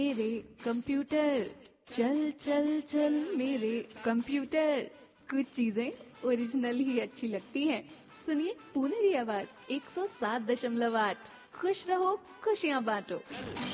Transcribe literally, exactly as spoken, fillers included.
मेरे कंप्यूटर चल चल चल मेरे कंप्यूटर। कुछ चीजें ओरिजिनल ही अच्छी लगती हैं। सुनिए पुनरी आवाज एक सौ सात दशमलव आठ। खुश रहो खुशियां बांटो।